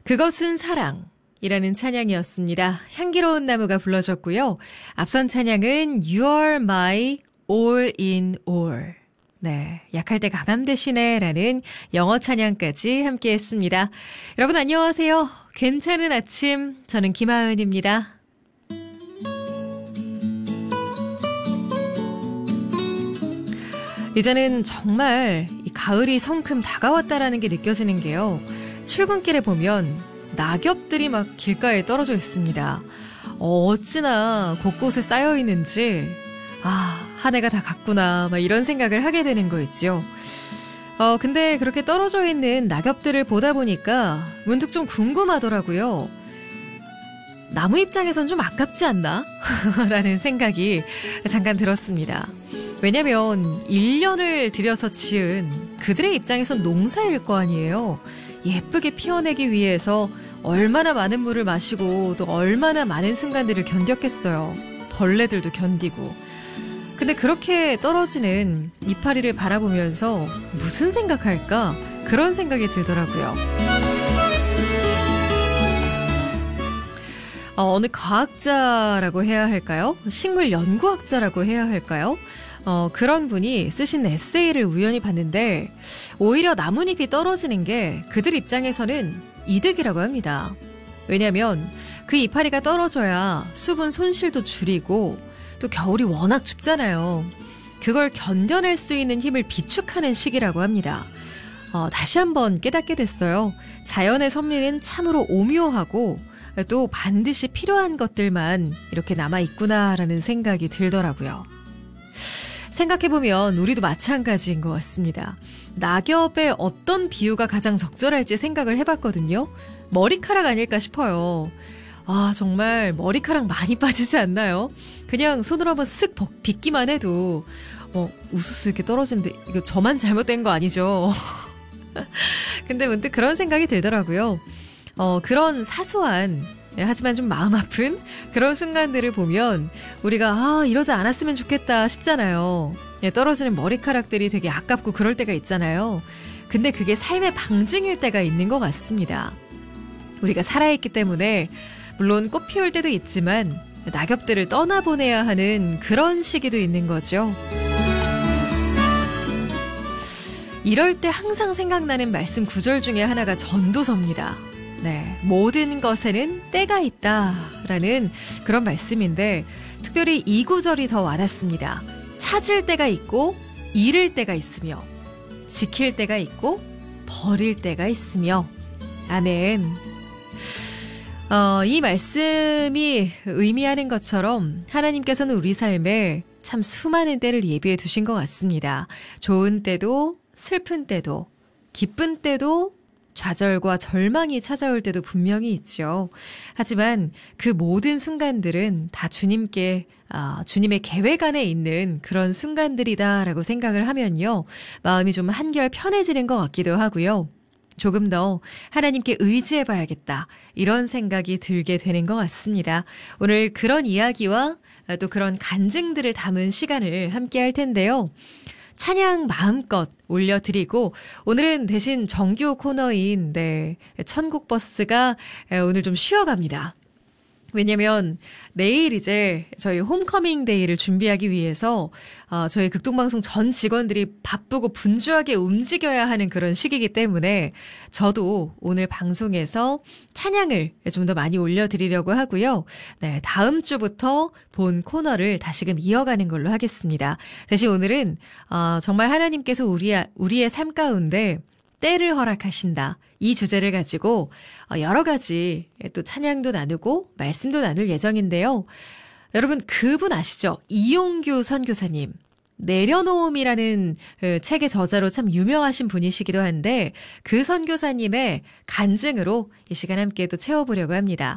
그것은 사랑이라는 찬양이었습니다. 향기로운 나무가 불러줬고요. 앞선 찬양은 You are my all in all. 네, 약할 때 강함 대신에 라는 영어 찬양까지 함께 했습니다. 여러분 안녕하세요. 괜찮은 아침, 저는 김하은입니다. 이제는 정말 이 가을이 성큼 다가왔다라는 게 느껴지는 게요. 출근길에 보면 낙엽들이 막 길가에 떨어져 있습니다. 어찌나 곳곳에 쌓여 있는지 한 해가 다 갔구나 막 이런 생각을 하게 되는 거 있죠. 근데 그렇게 떨어져 있는 낙엽들을 보다 보니까 문득 좀 궁금하더라고요. 나무 입장에선 좀 아깝지 않나? 라는 생각이 잠깐 들었습니다. 왜냐면 1년을 들여서 지은 그들의 입장에선 농사일 거 아니에요. 예쁘게 피어내기 위해서 얼마나 많은 물을 마시고 또 얼마나 많은 순간들을 견뎠겠어요. 벌레들도 견디고. 근데 그렇게 떨어지는 이파리를 바라보면서 무슨 생각할까? 그런 생각이 들더라고요. 어느 과학자라고 해야 할까요? 식물 연구학자라고 해야 할까요? 그런 분이 쓰신 에세이를 우연히 봤는데 오히려 나뭇잎이 떨어지는 게 그들 입장에서는 이득이라고 합니다. 왜냐하면 그 이파리가 떨어져야 수분 손실도 줄이고 또 겨울이 워낙 춥잖아요. 그걸 견뎌낼 수 있는 힘을 비축하는 시기라고 합니다. 다시 한번 깨닫게 됐어요. 자연의 섭리는 참으로 오묘하고 또 반드시 필요한 것들만 이렇게 남아있구나라는 생각이 들더라고요. 생각해보면 우리도 마찬가지인 것 같습니다. 낙엽에 어떤 비유가 가장 적절할지 생각을 해봤거든요. 머리카락 아닐까 싶어요. 정말 머리카락 많이 빠지지 않나요? 그냥 손으로 한번 쓱 빗기만 해도 우수수 이렇게 떨어지는데 이거 저만 잘못된 거 아니죠? 근데 문득 그런 생각이 들더라고요. 그런 사소한 하지만 좀 마음 아픈 그런 순간들을 보면 우리가 이러지 않았으면 좋겠다 싶잖아요. 떨어지는 머리카락들이 되게 아깝고 그럴 때가 있잖아요. 근데 그게 삶의 방증일 때가 있는 것 같습니다. 우리가 살아있기 때문에 물론 꽃 피울 때도 있지만 낙엽들을 떠나보내야 하는 그런 시기도 있는 거죠. 이럴 때 항상 생각나는 말씀 구절 중에 하나가 전도서입니다. 네, 모든 것에는 때가 있다라는 그런 말씀인데 특별히 이 구절이 더 와닿습니다. 찾을 때가 있고 잃을 때가 있으며 지킬 때가 있고 버릴 때가 있으며 아멘. 이 말씀이 의미하는 것처럼 하나님께서는 우리 삶에 참 수많은 때를 예비해 두신 것 같습니다. 좋은 때도 슬픈 때도 기쁜 때도 좌절과 절망이 찾아올 때도 분명히 있죠. 하지만 그 모든 순간들은 다 주님의 계획 안에 있는 그런 순간들이다라고 생각을 하면요. 마음이 좀 한결 편해지는 것 같기도 하고요. 조금 더 하나님께 의지해봐야겠다. 이런 생각이 들게 되는 것 같습니다. 오늘 그런 이야기와 또 그런 간증들을 담은 시간을 함께 할 텐데요. 찬양 마음껏 올려드리고 오늘은 대신 정규 코너인 천국버스가 오늘 좀 쉬어갑니다. 왜냐면 내일 이제 저희 홈커밍 데이를 준비하기 위해서 저희 극동방송 전 직원들이 바쁘고 분주하게 움직여야 하는 그런 시기이기 때문에 저도 오늘 방송에서 찬양을 좀 더 많이 올려드리려고 하고요. 네, 다음 주부터 본 코너를 다시금 이어가는 걸로 하겠습니다. 대신 오늘은 정말 하나님께서 우리의 삶 가운데 때를 허락하신다. 이 주제를 가지고 여러 가지 또 찬양도 나누고 말씀도 나눌 예정인데요. 여러분 그분 아시죠? 이용규 선교사님. 내려놓음이라는 책의 저자로 참 유명하신 분이시기도 한데 그 선교사님의 간증으로 이 시간 함께 또 채워보려고 합니다.